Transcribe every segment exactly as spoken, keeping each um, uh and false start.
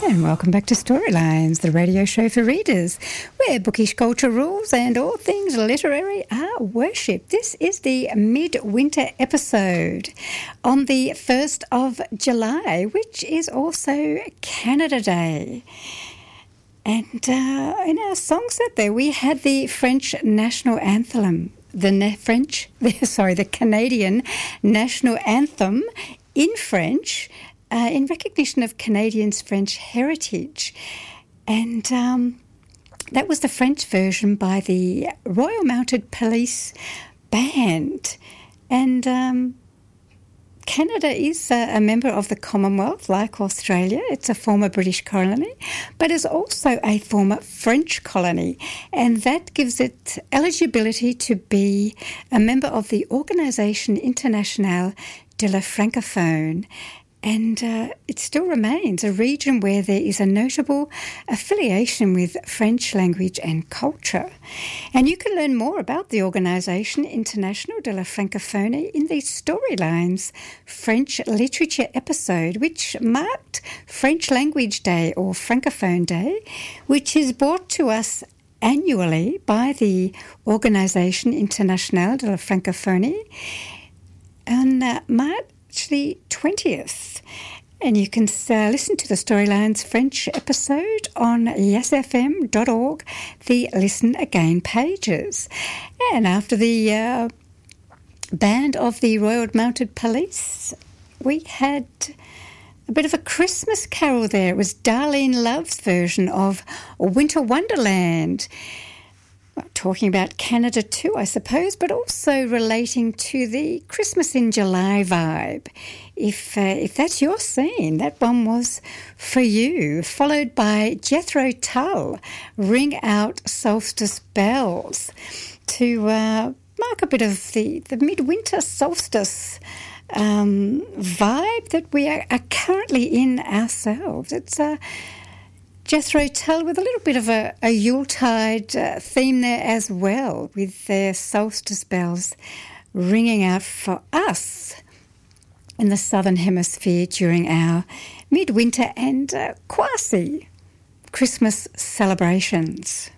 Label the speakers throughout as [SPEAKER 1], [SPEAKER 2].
[SPEAKER 1] And welcome back to Storylines, the radio show for readers, where bookish culture rules and all things literary are worshipped. This is the midwinter episode on the first of July, which is also Canada Day. And uh, in our song set there, we had the French national anthem, the na- French, sorry, the Canadian national anthem in French, Uh, in recognition of Canadians' French heritage. And um, that was the French version by the Royal Mounted Police Band. And um, Canada is a, a member of the Commonwealth, like Australia. It's a former British colony, but is also a former French colony. And that gives it eligibility to be a member of the Organisation Internationale de la Francophone. And uh, it still remains a region where there is a notable affiliation with French language and culture. And you can learn more about the Organisation Internationale de la Francophonie in the Storylines French Literature episode, which marked French Language Day or Francophone Day, which is brought to us annually by the Organisation Internationale de la Francophonie on uh, March the twentieth. And you can uh, listen to the Storylines French episode on yes f m dot org, the Listen Again pages. And after the uh, band of the Royal Mounted Police, we had a bit of a Christmas carol there. It was Darlene Love's version of Winter Wonderland. Talking about Canada too, I suppose, but also relating to the Christmas in July vibe. If uh, if that's your scene, that one was for you. Followed by Jethro Tull, Ring Out Solstice Bells, to uh, mark a bit of the, the midwinter solstice um, vibe that we are, are currently in ourselves. It's a uh, Jethro Tull with a little bit of a, a Yuletide uh, theme there as well, with their solstice bells ringing out for us in the Southern Hemisphere during our midwinter and uh, quasi-Christmas celebrations.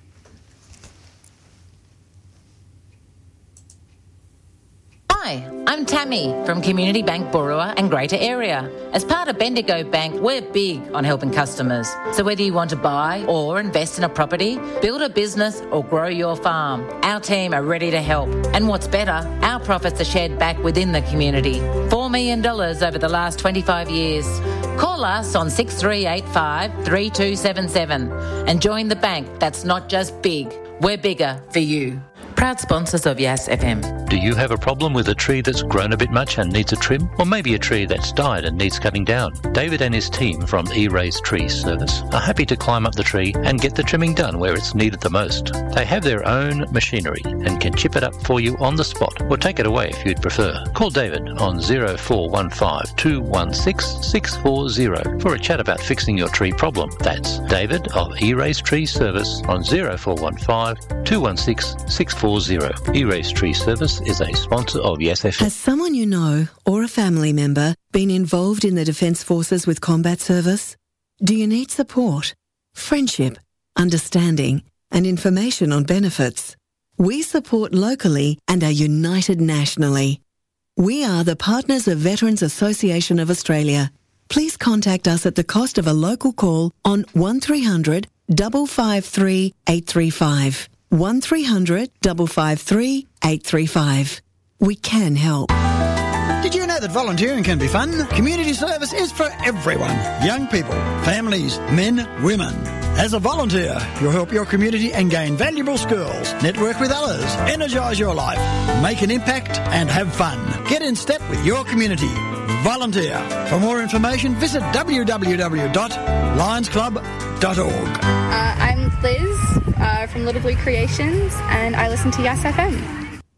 [SPEAKER 2] Hi, I'm Tammy from Community Bank Burua and Greater Area. As part of Bendigo Bank, we're big on helping customers. So whether you want to buy or invest in a property, build a business or grow your farm, our team are ready to help. And what's better, our profits are shared back within the community. four million dollars over the last twenty-five years. Call us on six three eight five, three two seven seven and join the bank that's not just big, we're bigger for you. Proud sponsors of Yes F M.
[SPEAKER 3] Do you have a problem with a tree that's grown a bit much and needs a trim? Or maybe a tree that's died and needs cutting down? David and his team from E-Raise Tree Service are happy to climb up the tree and get the trimming done where it's needed the most. They have their own machinery and can chip it up for you on the spot or take it away if you'd prefer. Call David on zero four one five, two one six, six four zero for a chat about fixing your tree problem. That's David of E-Raise Tree Service on zero four one five, two one six, six four zero. E-Raise Tree Service is a sponsor of Yes F M.
[SPEAKER 4] Has someone you know or a family member been involved in the Defence Forces with combat service? Do you need support, friendship, understanding and information on benefits? We support locally and are united nationally. We are the partners of Veterans Association of Australia. Please contact us at the cost of a local call on one three hundred, five five three, eight three five. one three hundred, five five three, eight three five. We can help.
[SPEAKER 5] Did you know that volunteering can be fun? Community service is for everyone. Young people, families, men, women. As a volunteer, you'll help your community and gain valuable skills, network with others, energise your life, make an impact and have fun. Get in step with your community. Volunteer. For more information, visit w w w dot lions club dot org.
[SPEAKER 6] Uh, I'm Liz uh, from Little Blue Creations and I listen to Yes F M.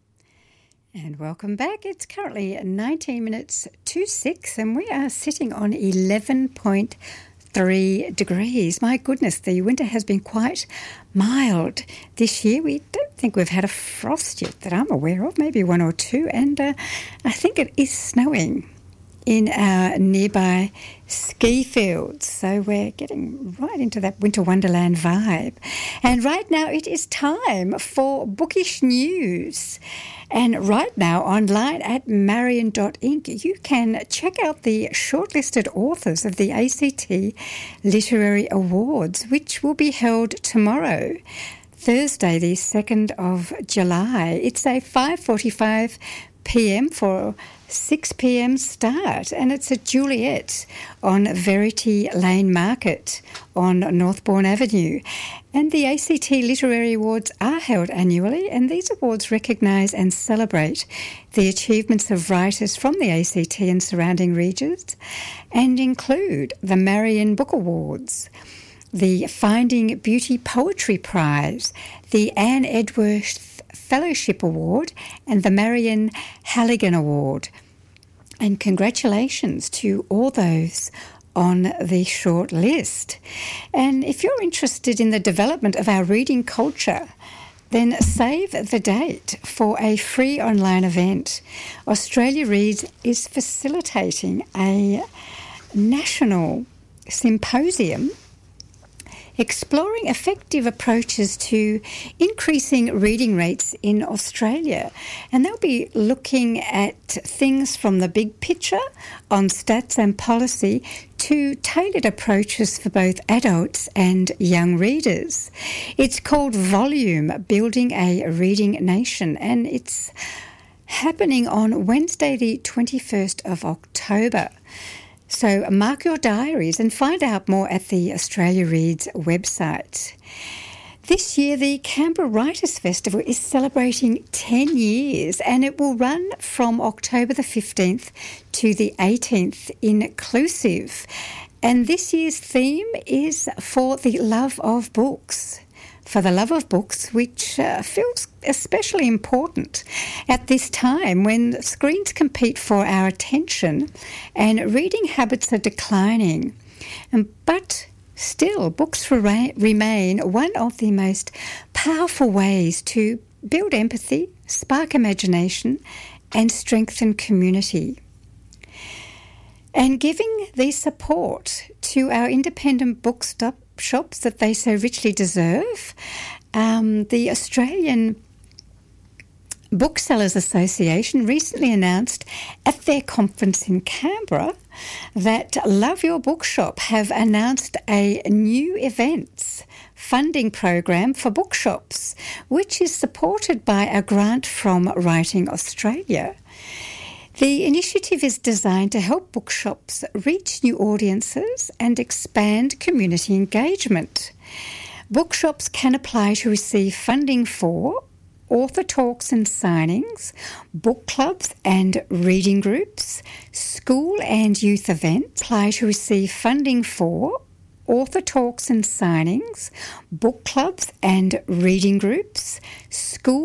[SPEAKER 1] And welcome back. It's currently nineteen minutes to six and we are sitting on eleven point three degrees. My goodness, the winter has been quite mild this year. We don't think we've had a frost yet that I'm aware of, maybe one or two, and uh, I think it is snowing in our nearby ski fields. So we're getting right into that winter wonderland vibe. And right now it is time for Bookish News. And right now online at Marion dot inc you can check out the shortlisted authors of the A C T Literary Awards, which will be held tomorrow, Thursday the second of July. It's a five forty-five p m for six p m start, and it's at Juliet on Verity Lane Market on Northbourne Avenue. And the A C T Literary Awards are held annually, and these awards recognise and celebrate the achievements of writers from the A C T and surrounding regions, and include the Marion Book Awards, the Finding Beauty Poetry Prize, the Anne Edworth Fellowship Award, and the Marion Halligan Award. And congratulations to all those on the short list. And if you're interested in the development of our reading culture, then save the date for a free online event. Australia Reads is facilitating a national symposium exploring effective approaches to increasing reading rates in Australia. And they'll be looking at things from the big picture on stats and policy to tailored approaches for both adults and young readers. It's called Volume, Building a Reading Nation, and it's happening on Wednesday the twenty-first of October. So mark your diaries and find out more at the Australia Reads website. This year, the Canberra Writers Festival is celebrating ten years, and it will run from October the fifteenth to the eighteenth inclusive. And this year's theme is For the Love of Books. For the love of books, which uh, feels especially important at this time when screens compete for our attention and reading habits are declining. And, but still, books re- remain one of the most powerful ways to build empathy, spark imagination, and strengthen community. And giving the support to our independent bookstop shops that they so richly deserve, um, the Australian Booksellers Association recently announced at their conference in Canberra that Love Your Bookshop have announced a new events funding program for bookshops, which is supported by a grant from Writing Australia. The initiative is designed to help bookshops reach new audiences and expand community engagement. Bookshops can apply to receive funding for author talks and signings, book clubs and reading groups, school and youth events. Apply to receive funding for author talks and signings, book clubs and reading groups, school